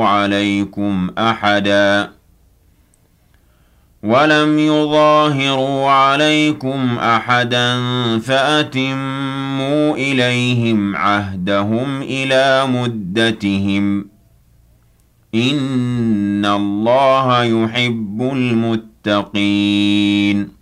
يظاهروا عليكم أحدا فأتموا إليهم عهدهم إلى مدتهم إن الله يحب المتقين